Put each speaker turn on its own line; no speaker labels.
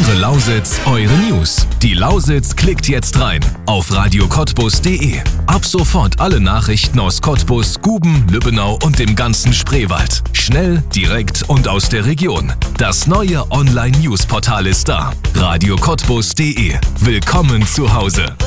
Eure Lausitz, eure News. Die Lausitz klickt jetzt rein auf radiocottbus.de. Ab sofort alle Nachrichten aus Cottbus, Guben, Lübbenau und dem ganzen Spreewald. Schnell, direkt und aus der Region. Das neue Online-News-Portal ist da. radiocottbus.de. Willkommen zu Hause.